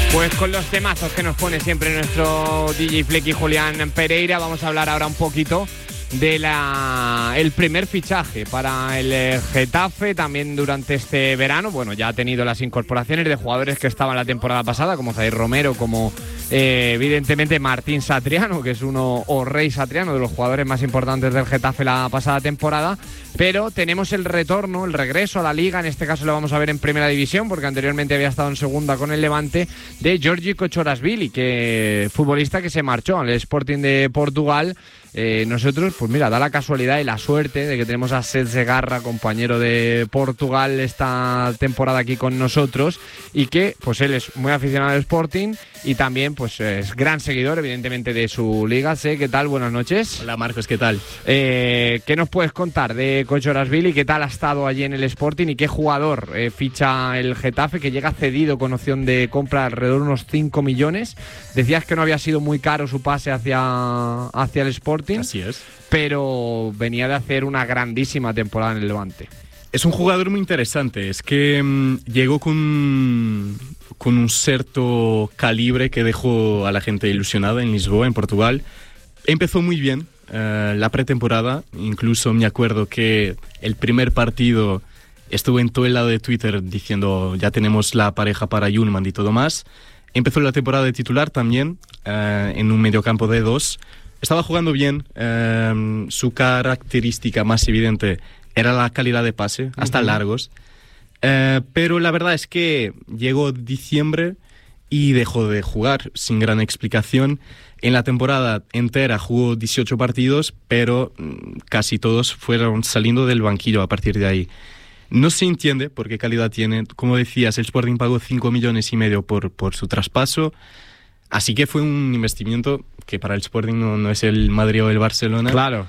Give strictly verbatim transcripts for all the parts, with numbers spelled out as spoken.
Pues con los temazos que nos pone siempre nuestro D J Flecky Julián Pereira, vamos a hablar ahora un poquito de la el primer fichaje para el Getafe también durante este verano. Bueno, ya ha tenido las incorporaciones de jugadores que estaban la temporada pasada, como Zaire Romero, como eh, evidentemente Martín Satriano, que es uno, o Rey Satriano, de los jugadores más importantes del Getafe la pasada temporada. Pero tenemos el retorno, el regreso a la Liga, en este caso lo vamos a ver en Primera División, porque anteriormente había estado en Segunda con el Levante, de Giorgi Kochorazvili, que futbolista que se marchó al Sporting de Portugal. Eh, nosotros, pues mira, da la casualidad y la suerte de que tenemos a Seth Segarra, compañero de Portugal esta temporada aquí con nosotros, y que pues él es muy aficionado al Sporting y también pues es gran seguidor evidentemente de su liga. Sé, ¿qué tal? Buenas noches. Hola Marcos, ¿qué tal? Eh, ¿Qué nos puedes contar de Kochorazvili? ¿Qué tal ha estado allí en el Sporting y qué jugador eh, ficha el Getafe, que llega cedido con opción de compra alrededor de unos cinco millones? Decías que no había sido muy caro su pase hacia, hacia el Sporting. Así es. Pero venía de hacer una grandísima temporada en el Levante. Es un jugador muy interesante. Es que mmm, llegó con, con un cierto calibre que dejó a la gente ilusionada en Lisboa, en Portugal. Empezó muy bien uh, la pretemporada. Incluso me acuerdo que el primer partido estuve en todo el lado de Twitter diciendo ya tenemos la pareja para Yulman y todo más. Empezó la temporada de titular también uh, en un mediocampo de dos. Estaba jugando bien, eh, su característica más evidente era la calidad de pase, hasta uh-huh. largos, eh, pero la verdad es que llegó diciembre y dejó de jugar sin gran explicación. En la temporada entera jugó dieciocho partidos, pero casi todos fueron saliendo del banquillo a partir de ahí. No se entiende por qué calidad tiene. Como decías, el Sporting pagó cinco millones y medio por, por su traspaso. Así que fue un investimiento que para el Sporting no, no es el Madrid o el Barcelona. Claro.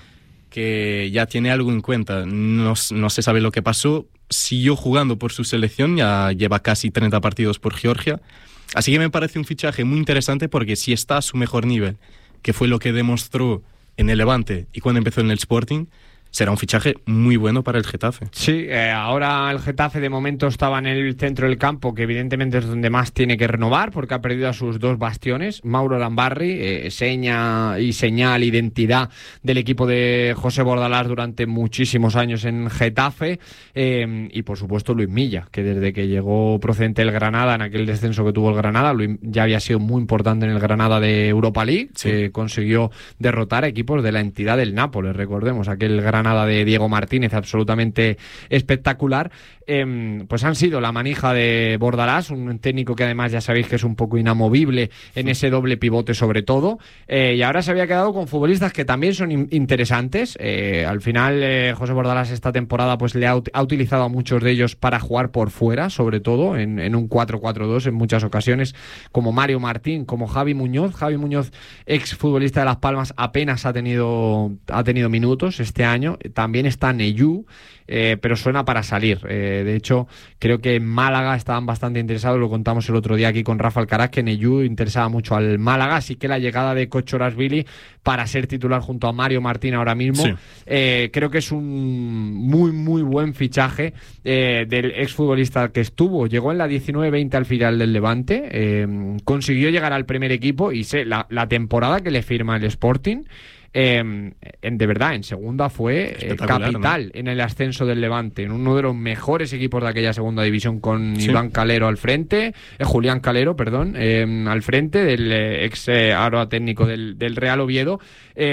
Que ya tiene algo en cuenta. No, no se sabe lo que pasó. Siguió jugando por su selección, ya lleva casi treinta partidos por Georgia. Así que me parece un fichaje muy interesante porque si está a su mejor nivel, que fue lo que demostró en el Levante y cuando empezó en el Sporting, será un fichaje muy bueno para el Getafe. Sí, eh, ahora el Getafe de momento estaba en el centro del campo, que evidentemente es donde más tiene que renovar, porque ha perdido a sus dos bastiones. Mauro Lambarri, eh, seña y señal, identidad del equipo de José Bordalás durante muchísimos años en Getafe, eh, y por supuesto Luis Milla, que desde que llegó procedente del Granada, en aquel descenso que tuvo el Granada, Luis ya había sido muy importante en el Granada de Europa League, sí. que consiguió derrotar a equipos de la entidad del Nápoles, recordemos, aquel Granada Granada de Diego Martínez, absolutamente espectacular. Eh, pues han sido la manija de Bordalás, un técnico que además ya sabéis que es un poco inamovible en ese doble pivote sobre todo, eh, y ahora se había quedado con futbolistas que también son in- interesantes. Eh, al final eh, José Bordalás esta temporada pues le ha, ut- ha utilizado a muchos de ellos para jugar por fuera, sobre todo en, en un cuatro cuatro dos en muchas ocasiones, como Mario Martín, como Javi Muñoz. Javi Muñoz, ex futbolista de Las Palmas, apenas ha tenido, ha tenido minutos este año. También está Neyú, eh, pero suena para salir. Eh, de hecho, creo que en Málaga estaban bastante interesados, lo contamos el otro día aquí con Rafa Alcaraz, que Neyú interesaba mucho al Málaga, así que la llegada de Kochorazvili para ser titular junto a Mario Martín ahora mismo, sí. eh, creo que es un muy, muy buen fichaje eh, del exfutbolista que estuvo, llegó en la diecinueve veinte al filial del Levante, eh, consiguió llegar al primer equipo y sé, la, la temporada que le firma el Sporting, Eh, en, de verdad, en segunda fue eh, capital, ¿no? En el ascenso del Levante, en uno de los mejores equipos de aquella segunda división, con sí. Iván Calero al frente, eh, Julián Calero, perdón, eh, al frente del eh, ex eh, ahora técnico del, del Real Oviedo.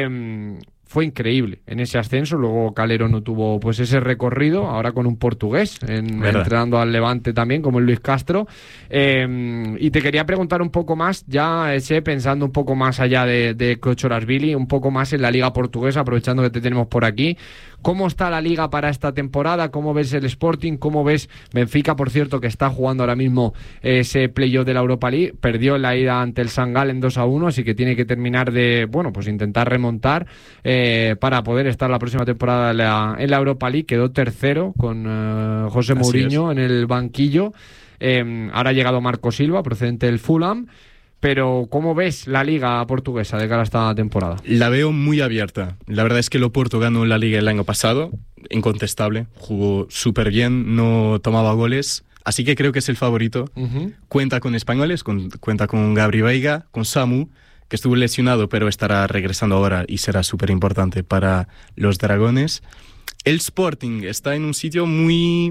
Eh, Fue increíble en ese ascenso. Luego Calero no tuvo pues ese recorrido, ahora con un portugués en, entrenando al Levante también, como el Luis Castro. Eh, y te quería preguntar un poco más, ya ese, pensando un poco más allá de, de Kochorazvili, un poco más en la Liga Portuguesa, aprovechando que te tenemos por aquí. ¿Cómo está la Liga para esta temporada? ¿Cómo ves el Sporting? ¿Cómo ves Benfica, por cierto, que está jugando ahora mismo ese playoff de la Europa League? Perdió en la ida ante el Sangal en dos a uno, así que tiene que terminar de, bueno, pues intentar remontar eh, para poder estar la próxima temporada en la, en la Europa League. Quedó tercero con uh, José así Mourinho es. En el banquillo. Eh, ahora ha llegado Marco Silva, procedente del Fulham. Pero, ¿cómo ves la Liga portuguesa de cara a esta temporada? La veo muy abierta. La verdad es que el Oporto ganó la Liga el año pasado, incontestable. Jugó súper bien, no tomaba goles. Así que creo que es el favorito. Uh-huh. Cuenta con españoles, con, cuenta con Gabri Veiga, con Samu, que estuvo lesionado, pero estará regresando ahora y será súper importante para los dragones. El Sporting está en un sitio muy...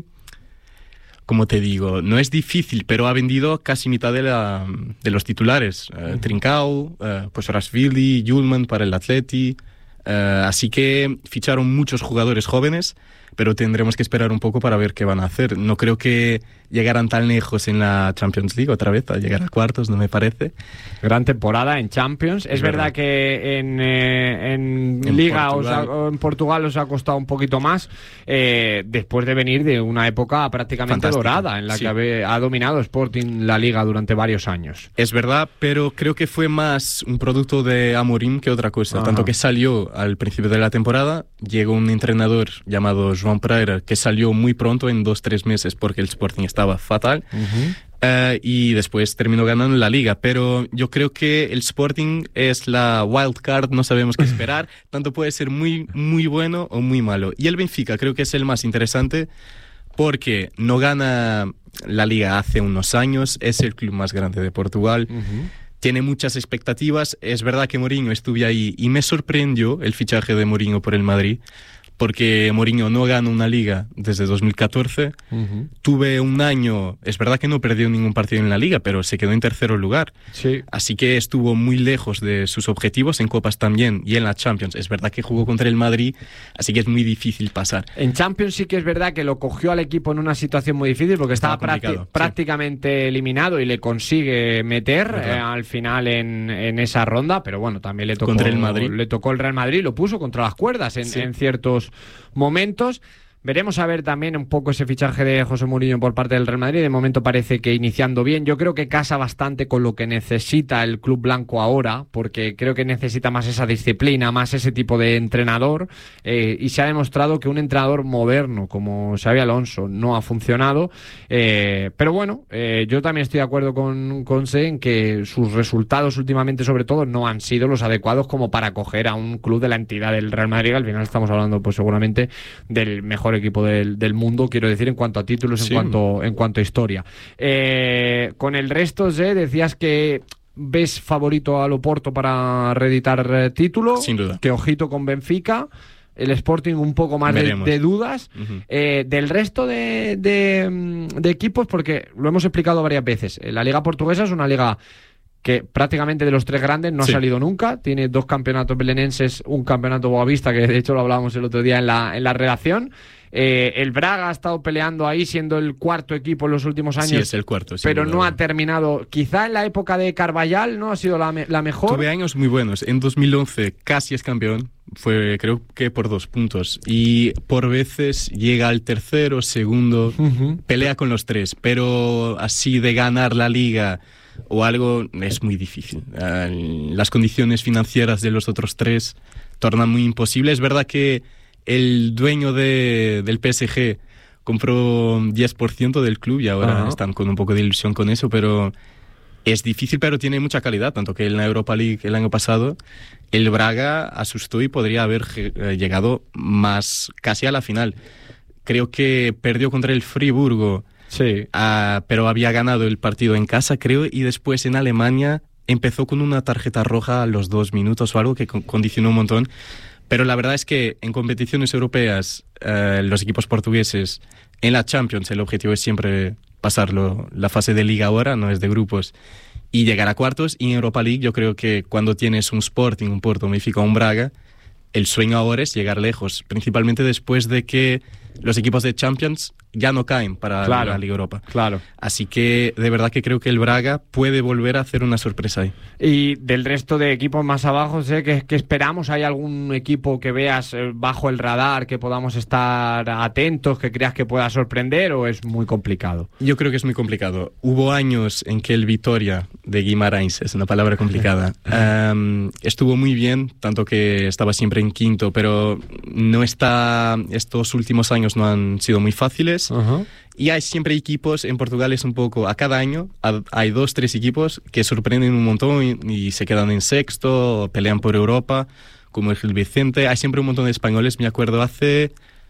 Como te digo, no es difícil, pero ha vendido casi mitad de, la, de los titulares. Uh, uh-huh. Trincao, uh, pues Rasvili, Julman para el Atleti. Uh, así que ficharon muchos jugadores jóvenes, pero tendremos que esperar un poco para ver qué van a hacer. No creo que llegaran tan lejos en la Champions League otra vez, a llegar a cuartos, no me parece. Gran temporada en Champions. Es, es verdad. verdad que en, eh, en, en Liga Portugal. Os ha, en Portugal os ha costado un poquito más, eh, después de venir de una época prácticamente Fantástica. dorada, en la sí. que ha, ha dominado Sporting la Liga durante varios años. Es verdad, pero creo que fue más un producto de Amorim que otra cosa. Ajá. Tanto que salió al principio de la temporada, llegó un entrenador llamado João Pereira, que salió muy pronto, en dos, tres meses, porque el Sporting estaba fatal, uh-huh. uh, y después terminó ganando la Liga. Pero yo creo que el Sporting es la wild card, no sabemos qué esperar, tanto puede ser muy, muy bueno o muy malo. Y el Benfica creo que es el más interesante, porque no gana la Liga hace unos años, es el club más grande de Portugal, uh-huh. tiene muchas expectativas. Es verdad que Mourinho estuve ahí y me sorprendió el fichaje de Mourinho por el Madrid, porque Mourinho no gana una liga desde dos mil catorce. Uh-huh. Tuve un año, es verdad que no perdió ningún partido en la liga, pero se quedó en tercer lugar. Sí. Así que estuvo muy lejos de sus objetivos, en Copas también y en la Champions. Es verdad que jugó contra el Madrid, así que es muy difícil pasar. En Champions sí que es verdad que lo cogió al equipo en una situación muy difícil, porque estaba, estaba prácti- sí. prácticamente eliminado y le consigue meter eh, al final en, en esa ronda, pero bueno, también le tocó, contra el Madrid. le tocó el Real Madrid, lo puso contra las cuerdas en, sí. en ciertos momentos. Veremos a ver también un poco ese fichaje de José Mourinho por parte del Real Madrid. De momento parece que iniciando bien. Yo creo que casa bastante con lo que necesita el club blanco ahora, porque creo que necesita más esa disciplina, más ese tipo de entrenador, eh, y se ha demostrado que un entrenador moderno como Xabi Alonso no ha funcionado, eh, pero bueno, eh, yo también estoy de acuerdo con Conce en que sus resultados últimamente, sobre todo, no han sido los adecuados como para acoger a un club de la entidad del Real Madrid. Al final estamos hablando pues seguramente del mejor equipo del, del mundo, quiero decir, en cuanto a títulos, sí. en cuanto en cuanto a historia. Eh, con el resto, Zé, decías que ves favorito al Oporto para reeditar eh, título. Sin duda. Que ojito con Benfica. El Sporting un poco más de, de dudas. Uh-huh. Eh, del resto de, de, de equipos, porque lo hemos explicado varias veces. La Liga Portuguesa es una liga que prácticamente de los tres grandes no sí. ha salido nunca. Tiene dos campeonatos belenenses, un campeonato boavista, que de hecho lo hablábamos el otro día en la, en la redacción. Eh, el Braga ha estado peleando ahí, siendo el cuarto equipo en los últimos años. Sí, es el cuarto. Pero duda. no ha terminado. Quizá en la época de Carvajal no ha sido la, me- la mejor. Tuve años muy buenos. En dos mil once casi es campeón. Fue, creo que por dos puntos. Y por veces llega al tercero, segundo. Uh-huh. Pelea con los tres. Pero así de ganar la liga o algo es muy difícil. Uh, las condiciones financieras de los otros tres tornan muy imposible. Es verdad que el dueño de, del P S G compró diez por ciento del club y ahora uh-huh. están con un poco de ilusión con eso, pero es difícil, pero tiene mucha calidad, tanto que en la Europa League el año pasado el Braga asustó y podría haber llegado más casi a la final. Creo que perdió contra el Friburgo, sí. uh, pero había ganado el partido en casa, creo, y después en Alemania empezó con una tarjeta roja a los dos minutos o algo que condicionó un montón. Pero la verdad es que en competiciones europeas, eh, los equipos portugueses, en la Champions, el objetivo es siempre pasarlo, la fase de Liga ahora, no es de grupos, y llegar a cuartos. Y en Europa League yo creo que cuando tienes un Sporting, un Porto, un Benfica, un Braga, el sueño ahora es llegar lejos, principalmente después de que los equipos de Champions ya no caen para claro, la Liga Europa. Claro. Así que de verdad que creo que el Braga puede volver a hacer una sorpresa ahí. Y del resto de equipos más abajo, sé que, que esperamos, ¿hay algún equipo que veas bajo el radar, que podamos estar atentos, que creas que pueda sorprender, o es muy complicado? Yo creo que es muy complicado. Hubo años en que el Vitoria de Guimarães, es una palabra complicada, um, estuvo muy bien, tanto que estaba siempre en quinto, pero no está, estos últimos años no han sido muy fáciles. Uh-huh. Y hay siempre equipos, en Portugal es un poco, a cada año hay dos, tres equipos que sorprenden un montón y, y se quedan en sexto, pelean por Europa, como el Gil Vicente. Hay siempre un montón de españoles, me acuerdo hace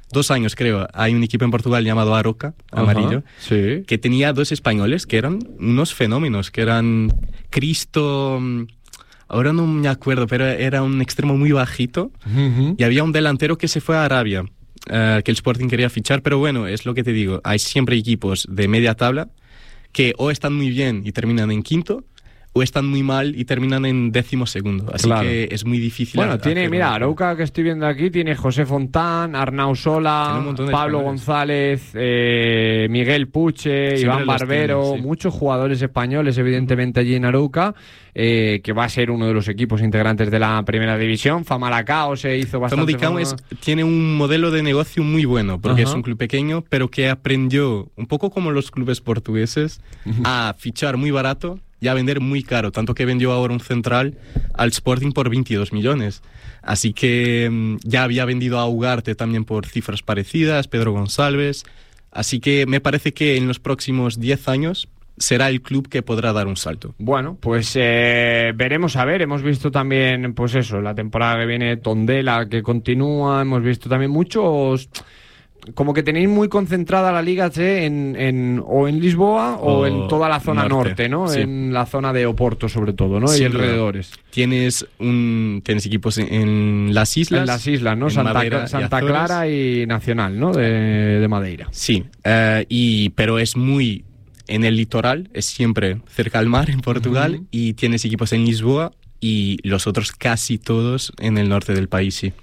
dos años creo, hay un equipo en Portugal llamado Aroca, amarillo, Ajá, sí. que tenía dos españoles que eran unos fenómenos, que eran Cristo, ahora no me acuerdo, pero era un extremo muy bajito, uh-huh. y había un delantero que se fue a Arabia, uh, que el Sporting quería fichar, pero bueno, es lo que te digo, hay siempre equipos de media tabla que o están muy bien y terminan en quinto, o están muy mal y terminan en décimo segundo. Así claro. que es muy difícil. Bueno, tiene, mira, Arouca que estoy viendo aquí, tiene José Fontán, Arnau Sola, Pablo González, eh, Miguel Puche, Siempre Iván Barbero, tienen, sí. muchos jugadores españoles, evidentemente, allí en Arouca, eh, que va a ser uno de los equipos integrantes de la primera división. Famalacao se hizo bastante. Famalicão es, tiene un modelo de negocio muy bueno, porque Ajá. es un club pequeño, pero que aprendió, un poco como los clubes portugueses, a fichar muy barato y a vender muy caro, tanto que vendió ahora un central al Sporting por veintidós millones. Así que um, ya había vendido a Ugarte también por cifras parecidas, Pedro González. Así que me parece que en los próximos diez años será el club que podrá dar un salto. Bueno, pues eh, veremos a ver. Hemos visto también, pues eso, la temporada que viene Tondela, que continúa. Hemos visto también muchos... Como que tenéis muy concentrada la Liga C en, en, o en Lisboa o, o en toda la zona norte, norte ¿no? Sí. En la zona de Oporto, sobre todo, ¿no? Sí, y alrededores. Tienes un tienes equipos en, en las islas. En las islas, ¿no? Santa, Madeira, Santa y Clara y Nacional, ¿no? De, de Madeira. Sí, uh, y, pero es muy... En el litoral, es siempre cerca al mar en Portugal, uh-huh. y tienes equipos en Lisboa y los otros casi todos en el norte del país, sí.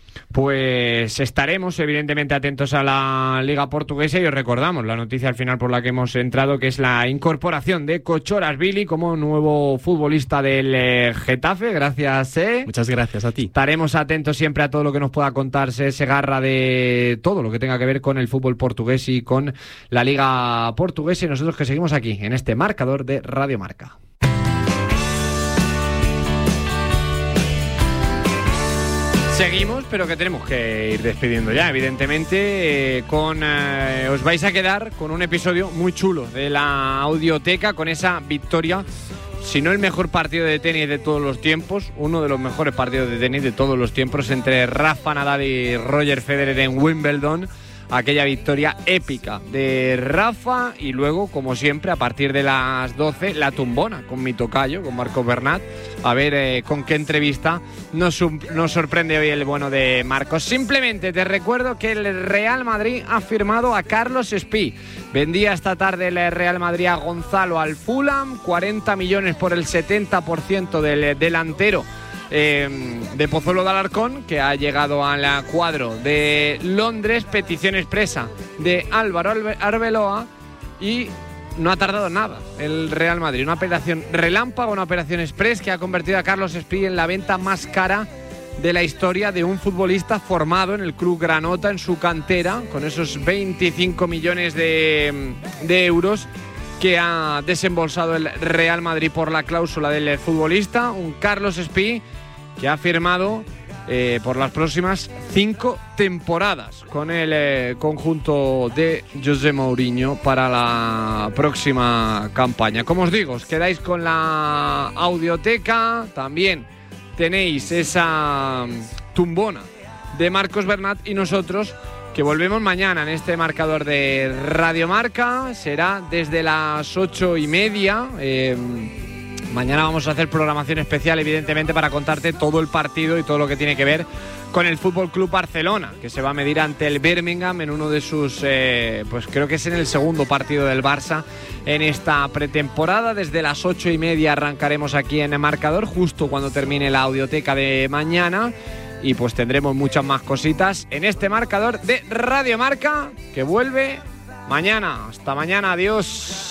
Pues estaremos evidentemente atentos a la Liga Portuguesa y os recordamos la noticia al final por la que hemos entrado, que es la incorporación de Kochorazvili como nuevo futbolista del eh, Getafe. Gracias, eh. Muchas gracias a ti. Estaremos atentos siempre a todo lo que nos pueda contarse Segarra de todo lo que tenga que ver con el fútbol portugués y con la Liga Portuguesa, y nosotros que seguimos aquí en este marcador de Radio Marca. Seguimos, pero que tenemos que ir despidiendo ya, evidentemente, eh, con eh, os vais a quedar con un episodio muy chulo de la audioteca, con esa victoria, si no el mejor partido de tenis de todos los tiempos, uno de los mejores partidos de tenis de todos los tiempos, entre Rafa Nadal y Roger Federer en Wimbledon. Aquella victoria épica de Rafa, y luego, como siempre, a partir de las doce, la tumbona con mi tocayo, con Marcos Bernat. A ver eh, con qué entrevista nos, nos sorprende hoy el bueno de Marcos. Simplemente te recuerdo que el Real Madrid ha firmado a Carlos Espí. Vendía esta tarde el Real Madrid a Gonzalo al Fulham, cuarenta millones por el setenta por ciento del delantero Eh, de Pozuelo de Alarcón, que ha llegado al cuadro de Londres, petición expresa de Álvaro Arbeloa, y no ha tardado nada el Real Madrid. Una operación relámpago, una operación express que ha convertido a Carlos Espí en la venta más cara de la historia de un futbolista formado en el club Granota, en su cantera, con esos veinticinco millones de, de euros que ha desembolsado el Real Madrid por la cláusula del futbolista. Un Carlos Espí que ha firmado eh, por las próximas cinco temporadas con el eh, conjunto de José Mourinho para la próxima campaña. Como os digo, os quedáis con la audioteca, también tenéis esa tumbona de Marcos Bernat, y nosotros que volvemos mañana en este marcador de Radio Marca. Será desde las ocho y media. Eh, mañana vamos a hacer programación especial, evidentemente, para contarte todo el partido y todo lo que tiene que ver con el Fútbol Club Barcelona, que se va a medir ante el Birmingham en uno de sus, eh, pues creo que es en el segundo partido del Barça en esta pretemporada. Desde las ocho y media arrancaremos aquí en el marcador, justo cuando termine la audioteca de mañana. Y pues tendremos muchas más cositas en este marcador de Radio Marca, que vuelve mañana. Hasta mañana, adiós.